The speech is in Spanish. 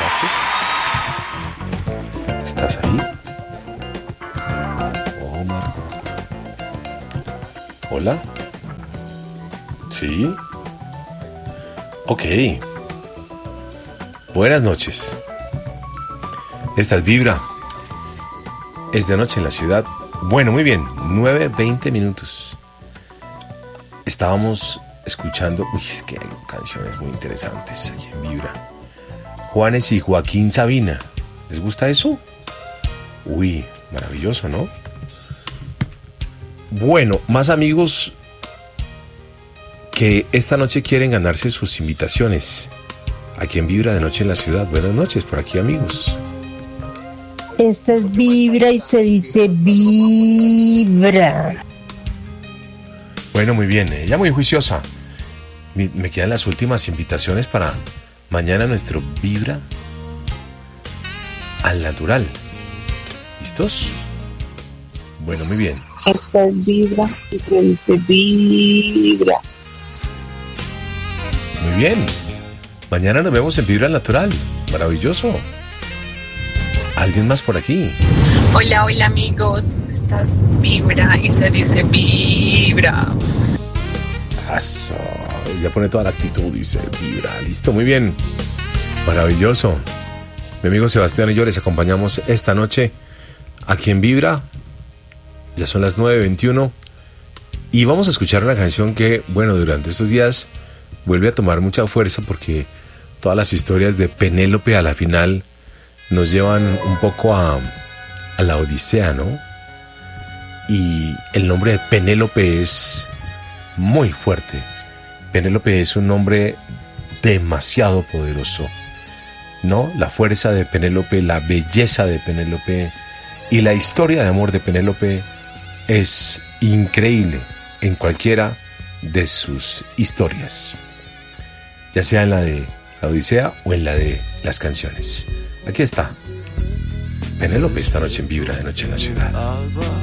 ¿Estás ahí? Oh, Margot. ¿Hola? ¿Sí? Ok. Buenas noches. Esta es Vibra. Es de noche en la ciudad. Bueno, muy bien. 9:20 minutos. Estábamos escuchando... Uy, es que hay canciones muy interesantes aquí en Vibra. Juanes y Joaquín Sabina. ¿Les gusta eso? Uy, maravilloso, ¿no? Bueno, más amigos que esta noche quieren ganarse sus invitaciones. Aquí en Vibra de noche en la ciudad. Buenas noches por aquí, amigos. Esta es Vibra y se dice Vibra. Bueno, muy bien. Ella muy juiciosa. Me quedan las últimas invitaciones para mañana nuestro Vibra al natural. ¿Listos? Bueno, muy bien. Esta es Vibra y se dice Vibra. Muy bien. Mañana nos vemos en Vibra al natural. Maravilloso. ¿Alguien más por aquí? Hola, hola amigos. Estás Vibra y se dice Vibra. Eso. Ya pone toda la actitud, dice Vibra. Listo, muy bien. Maravilloso. Mi amigo Sebastián y yo les acompañamos esta noche aquí en Vibra. Ya son las 9:21 y vamos a escuchar una canción que, bueno, durante estos días vuelve a tomar mucha fuerza porque todas las historias de Penélope a la final nos llevan un poco a la Odisea, ¿no? Y el nombre de Penélope es muy fuerte. Penélope es un nombre demasiado poderoso, ¿no? La fuerza de Penélope, la belleza de Penélope y la historia de amor de Penélope es increíble en cualquiera de sus historias, ya sea en la de la Odisea o en la de las canciones. Aquí está Penélope esta noche en Vibra de noche en la ciudad.